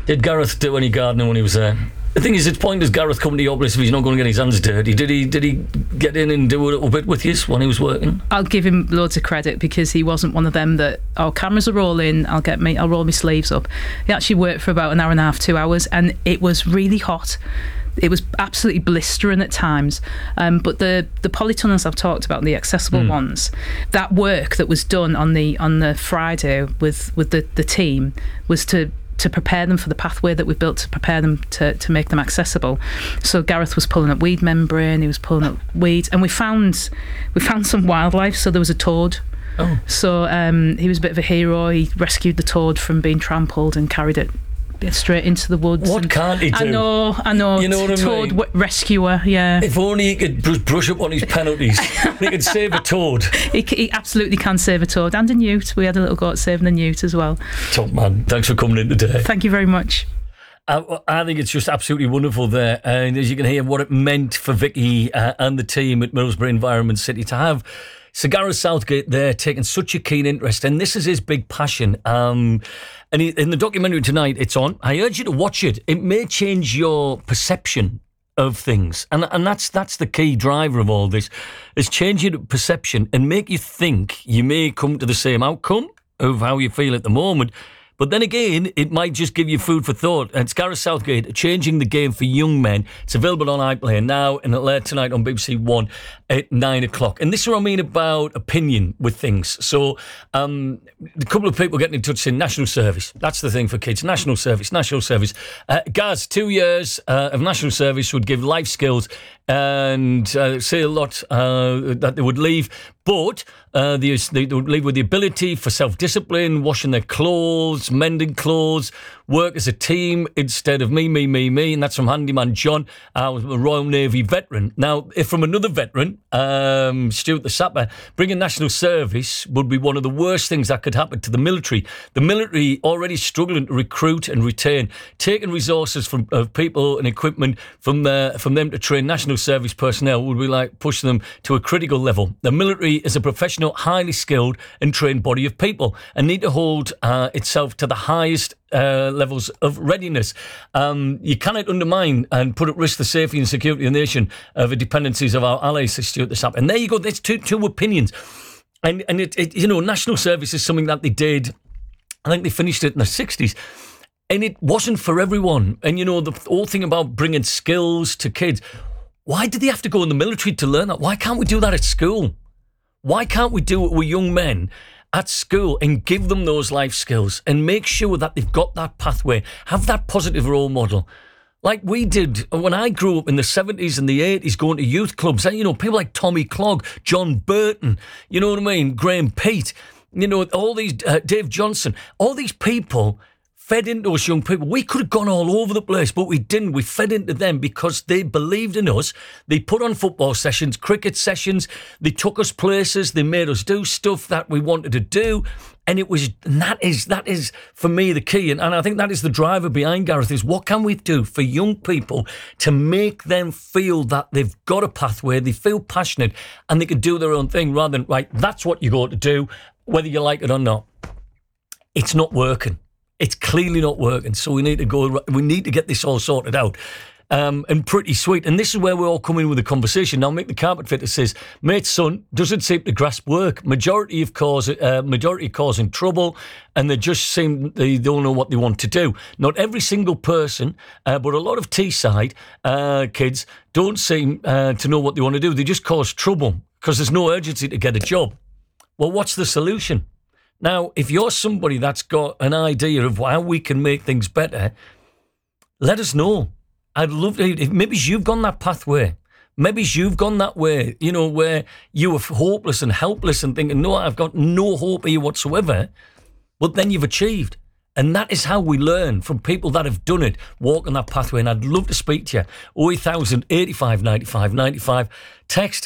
Did Gareth do any gardening when he was there? The thing is, it's pointless Gareth coming to your place if he's not going to get his hands dirty. Did he get in and do a little bit with you when he was working? I'll give him loads of credit because he wasn't one of them that, cameras are rolling, I'll roll my sleeves up. He actually worked for about an hour and a half, 2 hours, and it was really hot. It was absolutely blistering at times. But the polytunnels I've talked about, the accessible ones, that work that was done on the Friday with the team was to prepare them for the pathway that we built, to prepare them to make them accessible. So Gareth was pulling up weed membrane, he was pulling up weeds, and we found some wildlife. So there was a toad. Oh. So he was a bit of a hero. He rescued the toad from being trampled and carried it straight into the woods. What can't he do? I know. You know what I mean? Toad rescuer, yeah. If only he could brush up on his penalties. He could save a toad. He absolutely can save a toad. And a newt. We had a little go at saving a newt as well. Top man. Thanks for coming in today. Thank you very much. I think it's just absolutely wonderful there. And as you can hear, what it meant for Vicky and the team at Middlesbrough Environment City to have Sir Gareth Southgate there taking such a keen interest. And this is his big passion. And in the documentary tonight, it's on. I urge you to watch it. It may change your perception of things. And that's the key driver of all this, is change your perception and make you think you may come to the same outcome of how you feel at the moment. But then again, it might just give you food for thought. It's Gareth Southgate, Changing the Game for Young Men. It's available on iPlayer now and it'll air tonight on BBC One at 9 o'clock. And this is what I mean about opinion with things. So a couple of people getting in touch saying national service. That's the thing for kids. National service. Gaz, 2 years of national service would give life skills and say a lot that they would leave. But they would leave with the ability for self-discipline, washing their clothes, mending clothes, work as a team instead of me. And that's from Handyman John. I was a Royal Navy veteran. Now, if from another veteran, Stuart the Sapper, bringing national service would be one of the worst things that could happen to the military. The military already struggling to recruit and retain, taking resources from people and equipment from them to train national service personnel would be like pushing them to a critical level. The military is a professional, highly skilled and trained body of people and need to hold itself to the highest levels of readiness. You cannot undermine and put at risk the safety and security of the nation of the dependencies of our allies, says Stuart the Sapper. And there you go, there's two opinions. And it national service is something that they did, I think they finished it in the 60s. And it wasn't for everyone. And, the whole thing about bringing skills to kids, why did they have to go in the military to learn that? Why can't we do that at school? Why can't we do it with young men at school and give them those life skills and make sure that they've got that pathway, have that positive role model? Like we did when I grew up in the 70s and the 80s, going to youth clubs. And, people like Tommy Clogg, John Burton, you know what I mean? Graham Pete, all these, Dave Johnson, all these people fed into us young people. We could have gone all over the place, but we didn't. We fed into them because they believed in us. They put on football sessions, cricket sessions. They took us places. They made us do stuff that we wanted to do. And that is for me the key. And I think that is the driver behind Gareth, is what can we do for young people to make them feel that they've got a pathway, they feel passionate and they can do their own thing rather than, right, that's what you got to do, whether you like it or not. It's not working. It's clearly not working, so we need to get this all sorted out. And pretty sweet. And this is where we all come in with the conversation. Now, Mick the carpet fitter says, mate's son doesn't seem to grasp work. Majority causing trouble, and they don't know what they want to do. Not every single person, but a lot of Teesside kids don't seem to know what they want to do. They just cause trouble because there's no urgency to get a job. Well, what's the solution? Now, if you're somebody that's got an idea of how we can make things better, let us know. I'd love to. Maybe you've gone that pathway. Maybe you've gone that way, where you were hopeless and helpless and thinking, no, I've got no hope here whatsoever. But then you've achieved. And that is how we learn from people that have done it, walk on that pathway. And I'd love to speak to you. 0800 85 95 95. Text